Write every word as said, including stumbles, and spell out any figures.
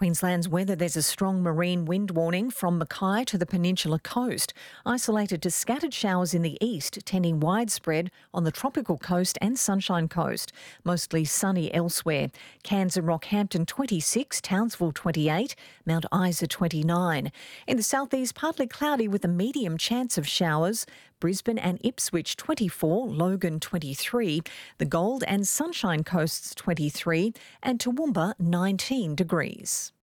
Queensland's weather, there's a strong marine wind warning from Mackay to the Peninsula coast, isolated to scattered showers in the east, tending widespread on the tropical coast and Sunshine Coast. Mostly sunny elsewhere. Cairns and Rockhampton twenty-six, Townsville twenty-eight, Mount Isa twenty-nine. In the southeast, partly cloudy with a medium chance of showers. Brisbane and Ipswich twenty-four, Logan twenty-three, the Gold and Sunshine Coasts twenty-three, and Toowoomba nineteen degrees.